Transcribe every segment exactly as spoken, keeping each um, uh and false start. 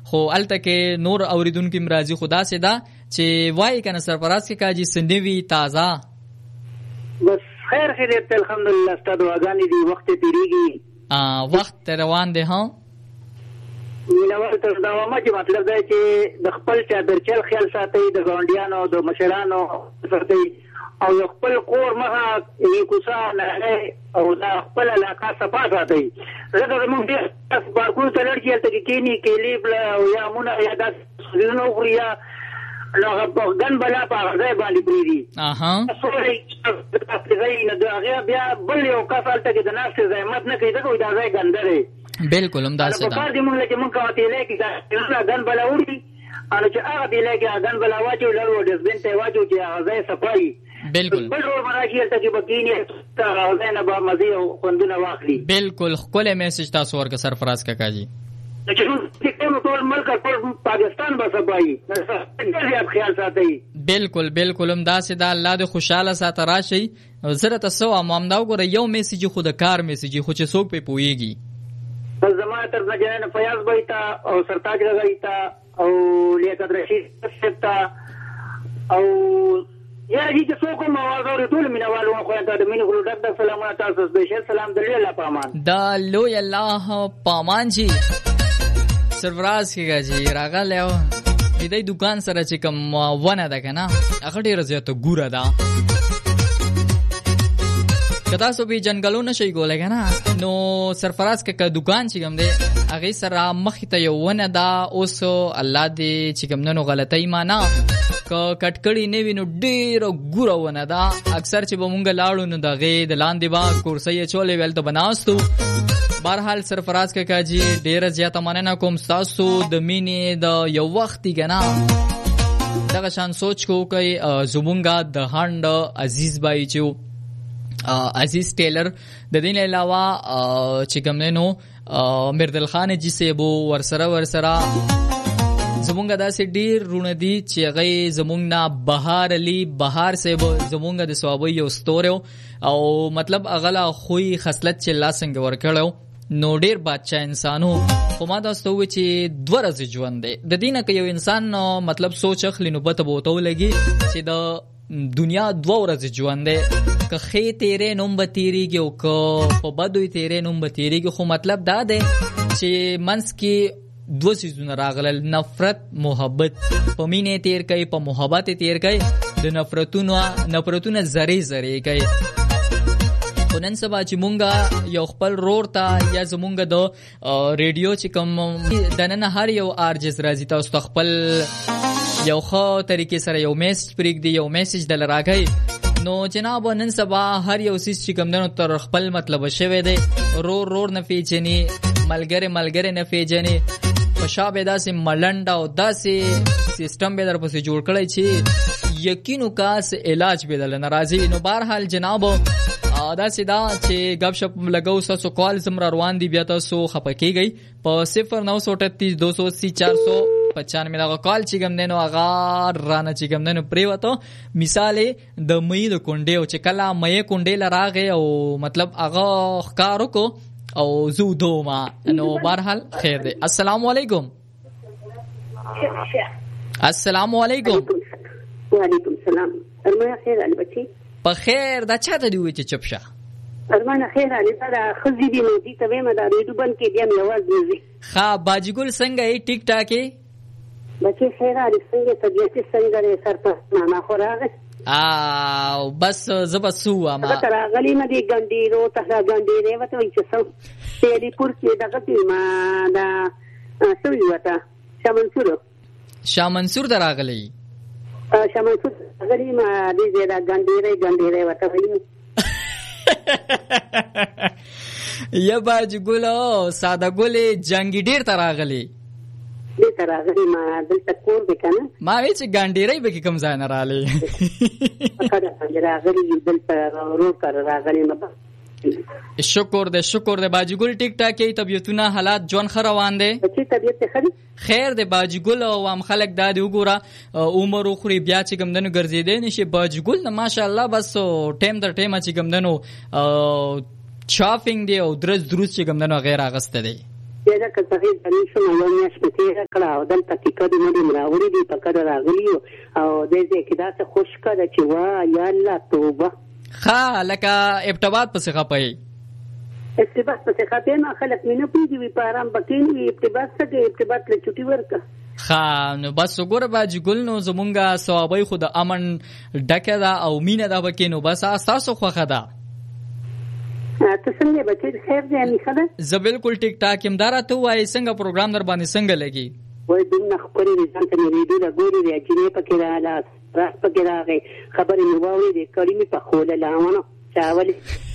خو الته کې نور اوریدونکو مرضی خدا سے دا چې وای کنه سرفراز کې کاجی سندوی تازه بس خیر خیر الحمدلله ستاسو اغانی دی وخت تیریږي ا وخت روان دی ها مینوال تر دا ما چې مطلب دا چې د خپل چا درچل خیال ساتي د ګاونډیانو د مشرانو ساتي او خپل کور مها یې کوسا نه او دا خپل علاقه صفا ساتي زه د موږ د بارکو ته لړکی ته کینی کلی بل او یا مونږ یا د نو خوریا نو په ګن بلا په ځای باندې پریدي اها سوري د ځای نه دا بیا بل یو کفال ته د ناس زحمت نه کوي دا دا ځای ګندره بالکل هم دا څه ده په دې مونږ چې مونږ کوي لکه دا ګن بلا وړي او چې هغه دی لکه ګن بلا واچو لړو د بنت واچو چې هغه ځای صفای بالکل بل ور مراشي ته کې بکینی ته غوښنه به مزي او خوندونه واخلي بالکل خپل میسج تاسو ورک سرفراز کاکا جی چې کوم ټول ملک ټول پاکستان به صفای ډېر خیال ساتي بالکل بالکل هم دا سه دا الله دې خوشاله ساته راشي زره تاسو امام دا وګوره یو میسج خو د کار میسج خو چې څوک په پويږي زما تر نه فیاض بایتا او سرتاج غایتا او لیاقت رشید سپتا او یا دې څوک مو وازور ټول مینوالو خو ته د مين ګلو ډک سلامونه تاسو سپیشل سلام درې الله پامان دا لوی الله پامان جی سرفراز کیږي جی راغله دې دکان سره چې کوم ونه ده کنه هغه ډیره زیاته ګوره ده کدا سو به جنگلونه شي ګولې کنه نو سرفراز کې دکان چې کوم دی هغه سره مخ ته یو ونه ده اوس الله دې چې کوم نو غلطی معنا ک کټکړی نه وینو ډیره ګوره ونه ده اکثر چې به مونږ لاړو نو دغه د لاندې با کورسې چولې ویل ته بناستو بهرحال سرفراز کې کاجی ډیره زیاته مننه کوم تاسو د مینې د یو وختي کنه دغه شان سوچ کو کوي زمونږه د هاند عزیز بای چې عزیز ټیلر د دین علاوه چې کوم نو مردل خان جی سیبو ورسره ورسره زمونږ داسې ډیر رونه دي چې هغه زمونږ نه بهار علي بهار سیبو زمونږ د ثوابي یو ستورو او مطلب اغلا خوې خصلت چې الله څنګه ورکړو نو ډیر بادشاہ انسانو خو ما تاسو ته چې دوه ورځې ژوند دی د دینه کې یو انسان مطلب سوچ اخلي نو پته بوته لګي چې د دنیا دوه ورځې ژوند دی که خې تیرې نوم به تیریږي او که په بدوی تیرې نوم به تیریږي خو مطلب دا دی چې منس کې دو سيزونه راغلل نفرت محبت په مینې تیر کوي په محبت تیر کوي د نفرتونو نفرتونه زری زری کوي نن سبا چې مونږه یو خپل رور ته یا زمونږه د ریډیو چې کوم د نن هر یو ارجز راځي تاسو خپل یو خو طریقې سره یو میسج پریک دی یو میسج دل راغی نو جناب نن سبا هر یو سیس چې کوم دنو تر خپل مطلب شوی دی رور رور نه پیچنی ملګری ملګری نه پیجنی پښابه داسې ملنډ او داسې سیستم به در پسې جوړ کړی چې یقینو کاس علاج به دل ناراضي نو بهرحال جناب دا سیدا چې غب شپ لګاو ساسو کال زمرا روان دی بیا تاسو خپکیږي په صفر نو سو اٹھتیس دو سو اسی چار سو پچانوے دا کال چې ګم دینو اغا رانه چې ګم دینو پریوتو مثال د مې د کونډې او چې کلا مې کونډې لراغه او مطلب اغا ښکارو کو او زو دوما نو بهرحال خیر دی السلام علیکم السلام علیکم وعلیکم السلام ارمان خیر علی بچی په خیر دا چاته دی چې چپ شه ارمان خیر علی دا خزي دی نو دي ته ما دا ریډو بن کې بیا مې आवाज وزي ها باجګل څنګه ای ټیک ټاکي بچی خیر علی څنګه طبيعت څنګه لري سر په معنا خوراغه او بس زبسو ما تر غلی نه دی ګندیرو ته ګندیره وته چې څو تیری پور کې دغه ما دا سوي وته شمنصور شاه منصور دراغلی شمنصور غلی ما دې دا ګندیره ګندیره وته وایي یا باج ګلو ساده ګلې جنگی ډیر تراغلی دې تراغلی ما دلته کور وکنه ما وی چې ګندیره به کوم ځای نه رااله کله راغلی دلته ورو کار راغلی ما شکر دې شکر دې باج ګل ټیک ټاکي طبيعتونه حالات جون خروان دي چې طبيعت خري خیر دې باج ګل او ام خلک دا دی وګوره عمر خوري بیا چې کوم دنو ګرځیدې نشي باج ګل نه ماشاءالله بس ټیم در ټیم چې کوم دنو شاپینګ دی او درز دروس چې کوم دنو غیر اغسته دی دا کته د نشو نو مې شپته کړه او دلته کې کډې مې مراوري دي په کډه راغلی او د دې کې دا څه خوش کړه چې وا یا الله توبه ها لکه ابتباط پسې خپای ابتباط پسې خپای ما خلک مې نه پیږي وی په آرام بکین وی ابتباط څه ابتباط له چټي ورکا ها نو بس وګوره باجی ګل نو زمونږه ثوابای خو د امن ډکه دا او مینه دا بکینو بس تاسو خوخه ده ته څنګه بچی خیر دی ان خدا زه بالکل ټیک ټاک یم دارا ته وای څنګه پروګرام در باندې څنګه لګي وای دونه خبرې دي ځان ته مې ریډیو لا ګوري دی چې نه پکې رااله راس پکې راغی خبرې مې واوري دي کړي مې په خوله لاونه چاولې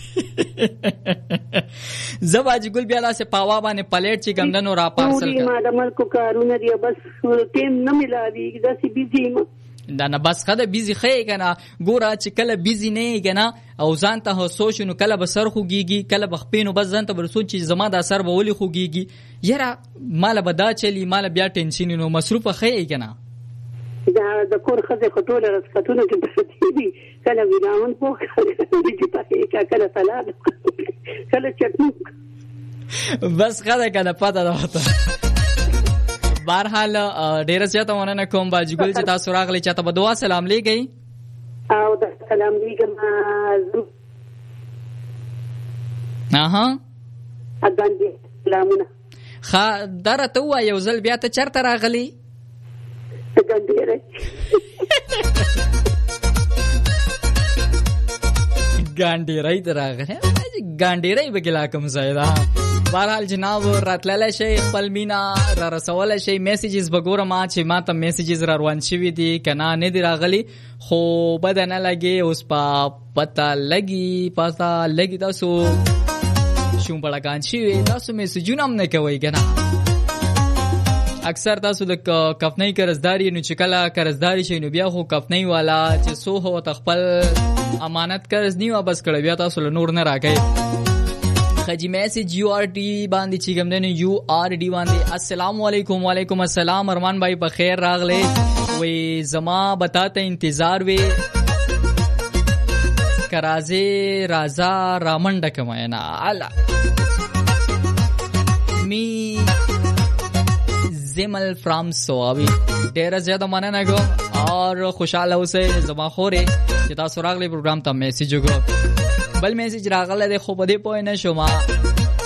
زباجی ګل بیا لاسه پاوا باندې پلیټ چې ګمندنو را پارسل کړ ما د ملکو کارونه دی بس ټیم نه ملاوي داسې بيزي ما دا نه بس خده بیزی خې کنه ګوره چې کله بیزی نه کنه او ځان ته سوچ نو کله به سر خوږيږي کله بخپینو بس ځان ته بر سوچ چې زما دا سر به ولي خوږيږي یاره مال به دا چلی مال بیا ټینشن نو مصروف خې کنه دا د کور خزه خټوله رسکتونه کې پرتی دي کله ویناون پوک چې پاتې کله سلام کله چټنی بس خده کنه پاته ده بهرحال ډیره زیاته مننه کوم باجی ګل چې تاسو راغلی چاته په دعا سلام لګی او د سلام لګم اها اګان دي سلامونه خا درته و یو ځل بیا ته چرته راغلی اګان دي ګانډي راي دراغه ګانډي راي بګلا کوم زیاده بهرحال جناب راتلل شي خپل مینا را رسول شي میسیجز بګورم چې ما ته میسیجز را روان شوي دي کنه نه دی راغلي خو بدنه لګي اوس په پتا لګي پتا لګي تاسو شوم پړکان شي تاسو میسیجونه هم نه کوي کنه اکثر تاسو د کفنۍ قرضداري نو چې کله قرضداري شي نو بیا خو کفنۍ والا چې سو هو تخپل امانت قرض نیو بس کړه بیا تاسو له نور نه راکې خجی میسیج یو آر ٹی باندې چې کوم دنه یو آر ڈی باندې السلام علیکم وعلیکم السلام ارمان بھائی په خیر راغله وې زما بتاته انتظار وې کرازه رازا رامنډ کماینا الا می زمل فرام سوابي ډیر زیاته مننه کوم اور خوشاله اوسه زما خوره چې تاسو راغلي پروګرام ته میسیج وکړو بل میسیج راغله ده خو بده پوه نه شوم